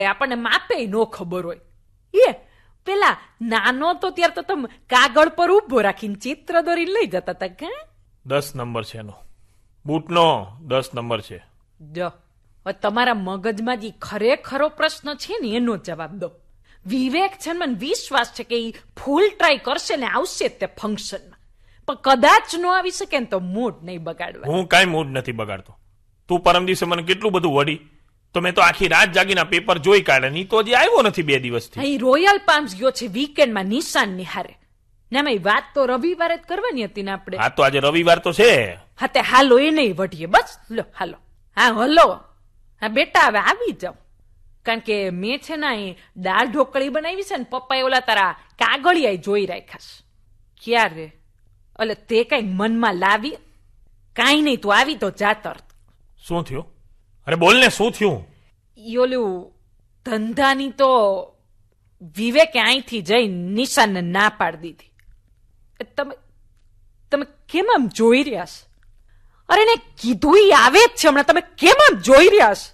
આપણને માપે નો ખબર હોય. પેલા નાનો તો ત્યારે તો તમે કાગળ પર ઉભો રાખીને ચિત્ર દોરીને લઈ જતા હતા. કે 10 નંબર છે એનો, બૂટનો 10 નંબર છે. જો તમારા મગજમાં જે ખરેખરો પ્રશ્ન છે ને એનો જવાબ દો. વિવેક છે મને વિશ્વાસ છે કે એ ફૂલ ટ્રાય કરશે ને આવશે તે ફંક્શનમાં, પણ કદાચ નો આવી શકે ને તો મૂડ નહીં બગાડવા. હું કાંઈ મૂડ નથી બગાડતો. તું પરમ દિવસે મને કેટલું બધું વડી, તો મેં તો આખી રાત જાગીને પેપર જોઈ કાઢે, ની તો હજી આવ્યો નથી 2 દિવસથી. અહીં રોયલ પામ્સ ગયો છે વીકેન્ડમાં નિશાન નિહારે. ના મેં વાત તો રવિવારે જ કરવાની હતી ને આપણે. હા તો આજે રવિવાર તો છે. હા તે હાલો એ નહીં વઢીએ, બસ લો હાલો. હા હલો, હા બેટા હવે આવી જાવ, કારણ કે મેં છે ને અહીં દાળ ઢોકળી બનાવી છે ને પપ્પાએ ઓલા તારા કાગળિયા જોઈ રાખ્યા છે. ક્યારે? એટલે તે કઈ મનમાં લાવી? કાંઈ નહીં, તું આવી તો જાતર. શું થયું? અરે બોલ ને, શું થયું? ઓલું ધંધાની તો વિવેકે અહીંથી જઈ નિશાનને ના પાડી દીધી. તમે કેમ આમ જોઈ રહ્યા છો? અરે ને કીધું આવે જ છે હમણાં, તમે કેમ આમ જોઈ રહ્યા છો?